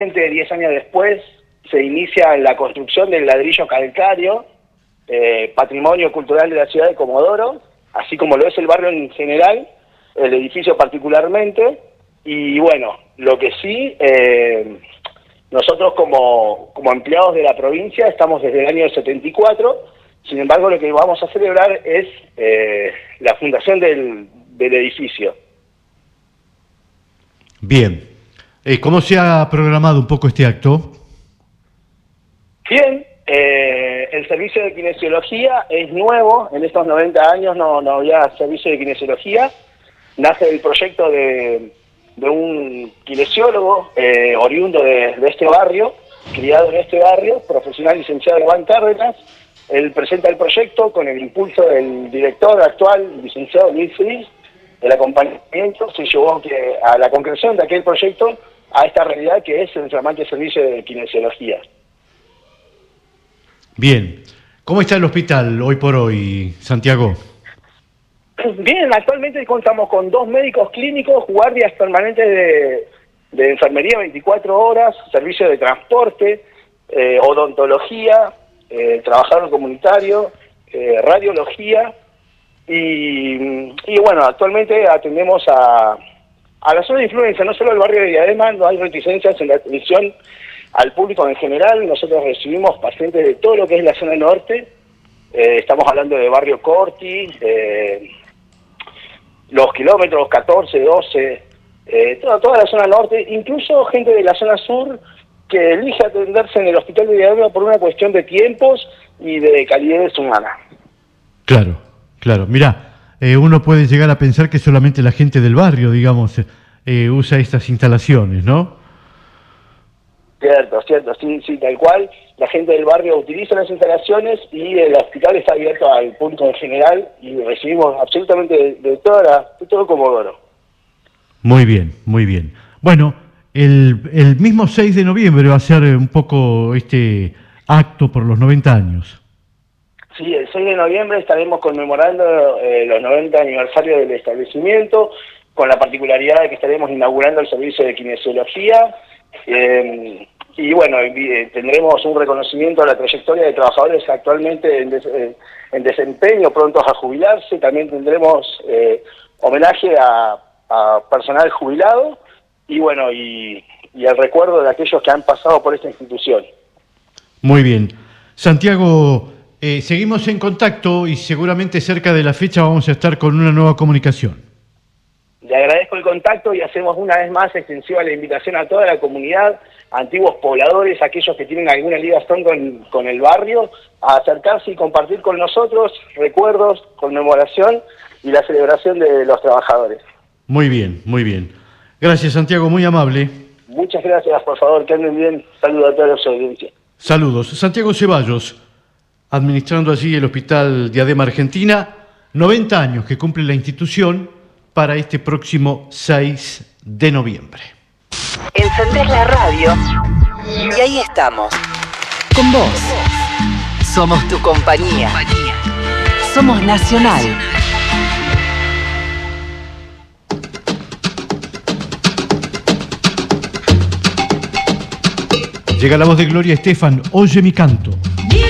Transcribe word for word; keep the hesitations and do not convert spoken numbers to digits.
diez años después se inicia la construcción del ladrillo calcáreo, eh, patrimonio cultural de la ciudad de Comodoro, así como lo es el barrio en general, el edificio particularmente, y bueno, lo que sí, eh, nosotros como, como empleados de la provincia estamos desde el año setenta y cuatro, sin embargo lo que vamos a celebrar es eh, la fundación del, del edificio. Bien. Eh, ¿Cómo se ha programado un poco este acto? Bien, eh, el servicio de kinesiología es nuevo, en estos noventa años no, no había servicio de kinesiología, nace del proyecto de, de un kinesiólogo eh, oriundo de, de este barrio, criado en este barrio, profesional licenciado Juan Cárdenas. Él presenta el proyecto con el impulso del director actual, licenciado Luis Fris. El acompañamiento se llevó que, a la concreción de aquel proyecto a esta realidad que es el flamante servicio de kinesiología. Bien. ¿Cómo está el hospital hoy por hoy, Santiago? Bien, actualmente contamos con dos médicos clínicos, guardias permanentes de, de enfermería veinticuatro horas, servicio de transporte, eh, odontología, eh, trabajador comunitario, eh, radiología y, y bueno, actualmente atendemos a... A la zona de influencia, no solo el barrio de Diadema, no hay reticencias en la atención al público en general. Nosotros recibimos pacientes de todo lo que es la zona norte. Eh, estamos hablando de barrio Corti, eh, los kilómetros catorce, doce, eh, toda, toda la zona norte, incluso gente de la zona sur que elige atenderse en el hospital de Diadema por una cuestión de tiempos y de calidez humana. Claro, claro. Mirá. Eh, uno puede llegar a pensar que solamente la gente del barrio, digamos, eh, usa estas instalaciones, ¿no? Cierto, cierto, sí, sí, tal cual. La gente del barrio utiliza las instalaciones y el hospital está abierto al público en general y recibimos absolutamente de, de, toda la, de todo Comodoro. Muy bien, muy bien. Bueno, el, el mismo seis de noviembre va a ser un poco este acto por los noventa años. Sí, el seis de noviembre estaremos conmemorando eh, los noventa aniversarios del establecimiento, con la particularidad de que estaremos inaugurando el servicio de kinesiología, eh, y bueno, eh, tendremos un reconocimiento a la trayectoria de trabajadores actualmente en, des, eh, en desempeño, prontos a jubilarse. También tendremos eh, homenaje a, a personal jubilado, y bueno, y, y el recuerdo de aquellos que han pasado por esta institución. Muy bien. Santiago... Eh, seguimos en contacto y seguramente cerca de la fecha vamos a estar con una nueva comunicación. Le agradezco el contacto y hacemos una vez más extensiva la invitación a toda la comunidad, a antiguos pobladores, aquellos que tienen alguna ligación con, con el barrio, a acercarse y compartir con nosotros recuerdos, conmemoración y la celebración de los trabajadores. Muy bien, muy bien. Gracias, Santiago, muy amable. Muchas gracias, por favor, que anden bien. Saludos a toda la audiencia. Saludos. Santiago Ceballos, administrando allí el Hospital Diadema Argentina, noventa años que cumple la institución para este próximo seis de noviembre. Encendés la radio y ahí estamos, con vos. Somos tu compañía. Somos Nacional. Llega la voz de Gloria Estefan, Oye mi canto.